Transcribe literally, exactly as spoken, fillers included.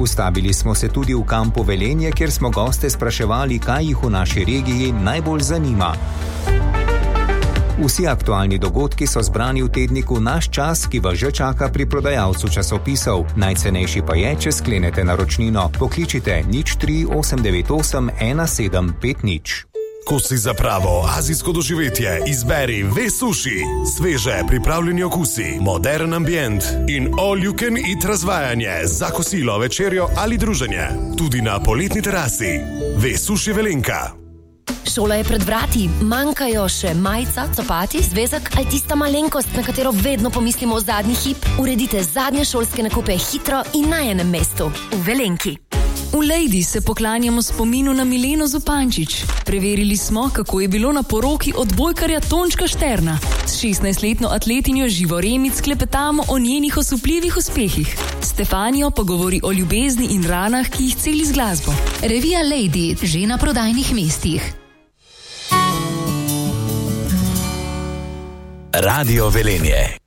Ustavili smo se tudi v kampu Velenje, kjer smo goste spraševali, kaj jih v naši regiji najbolj zanima. Vsi aktualni dogodki so zbrani v tedniku Naš čas, ki vas že čaka pri prodajalcu časopisov. Najcenejši pa je, če sklenete naročnino. Pokličite nič tri osem devet osem ena sedem pet nič. Ko si za pravo azijsko doživetje, izberi Ve Sushi. Sveže pripravljeni okusi, modern ambient in all you can eat razvajanje za kosilo, večerjo ali druženje. Tudi na poletni terasi. Ve Sushi Velenka. Šola je pred vrati, manjkajo še majica, copati, zvezek ali tista malenkost, na katero vedno pomislimo v zadnji hip. Uredite zadnje šolske nakupe hitro in na enem mestu. V Velenki. V Lejdi se poklanjamo spominu na Mileno Zupančič. Preverili smo, kako je bilo na poroki odbojkarja Tončka Šterna. S šestnajstletno atletinjo Živo Remic klepetamo o njenih osupljivih uspehih. Stefanijo pa govori o ljubezni in ranah, ki jih celi z glasbo. Revija Lejdi, že na prodajnih mestih. Radio Velenje.